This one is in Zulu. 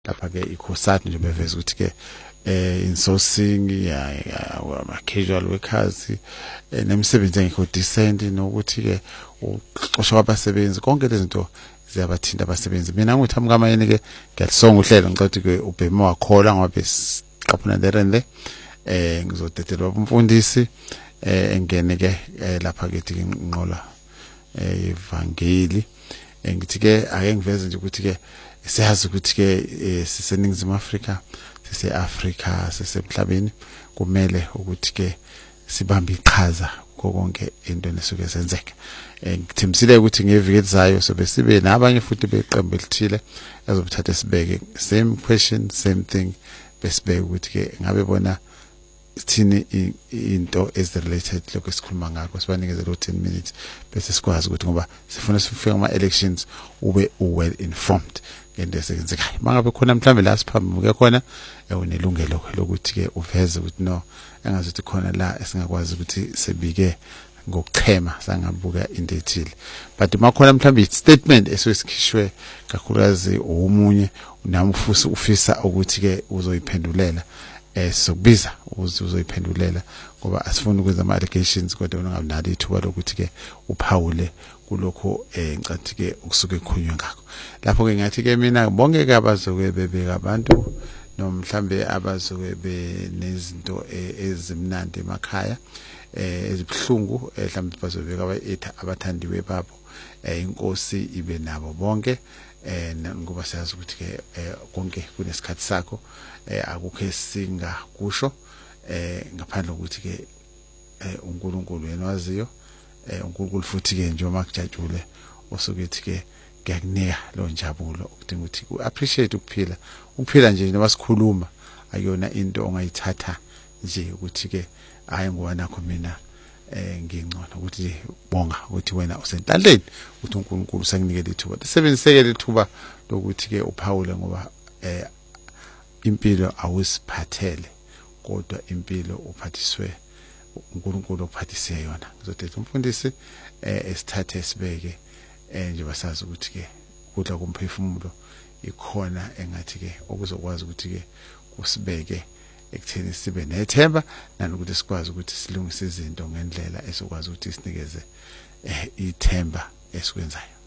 lapha ke ikhosati nje beveza ukuthi ke insourcing ama casual workers nemisebenzi engekho decent nokuthi ke uxoshwa kwabasebenzi konke lezi zinto ziyabathinta abasebenzi. Mina ngithi amkamayeni ke ngiyalisonga uhlelo ngicela ke ubhema wakhola ngoba besiqaphuna lerende ngizodedelwa umfundisi engene ke lapha ke inqola evangeli ngithi ke ake ngiveze nje ukuthi ke siyazi ukuthi ke siseningizimu Afrika sise-Afrika sisemhlabeni kumele ukuthi ke sibambe iqhaza konke into nesuke senzeka. Ngithemsile ukuthi ngeviki elizayo sobe sibe nabanye futhi beqembu elithile ezobuthatha sibeke same question same thing besibeke ukuthi ke ngabe bona sithini into is related lokho esikhuluma ngakho sibanikeze lo 10 minutes bese sikwazi ukuthi ngoba sifuna sifike ama elections ube well informed ngento esenzekayo. Mangabe khona mhlambe la siphambuke khona unelungelo lokuthi ke uveze ukuthi no engazuthi khona la esingakwazi ukuthi sebike ngokuchema sangabuka into ethile, but makhona mhlambe statement esesikhishwe kakhulukazi umunye nami ufuthi ufisa ukuthi ke uzoyiphendulela sokubiza uzoyiphendulela ngoba asifuni ukwenza ama allegations kodwa ungabanalo ithuba lokuthi ke uphawule kulokho ngicathi ke ukusuka ekhunywe ngakho. Lapho ke ngathi ke mina bonke ke abazoke bebeka abantu nomhlambe abazoke benezinto ezimnandi emakhaya ezibhlungu mhlambe bazobeka abathandiwe babo inkosi ibe nabo bonke ngoba siyazi ukuthi ke konke kunesikhathi sakho akukho esingakusho ngaphandle ukuthi ke uNkulunkulu yena waziyo uNkulunkulu futhi ke njengoba kujatshule osukethi ke ngiyakunika lo njabulo ukudinga ukuthi appreciate ukuphila nje noma sikhuluma ayona into ongayithatha nje ukuthi ke hayi ngoba nakho mina ngingcono ukuthi bonga ukuthi wena usenhlanhleni ukuthi uNkulunkulu usanginikele ithuba sebenziseke lethuba lokuthi ke uphawule ngoba impilo awusiphathele kodwa impilo uphathiswe uNkulunkulu ophathise yona. Ngizodetha umfundisi esithathe sibeke nje basazi ukuthi ke kudla komphefumulo ikhona engathi ke okuzokwazi ukuthi ke kusibeke ekutheni sibe nethemba nanokuthi sikwazi ukuthi silungise izinto ngendlela esokwazi ukuthi sinikeze ithemba esikwenzayo.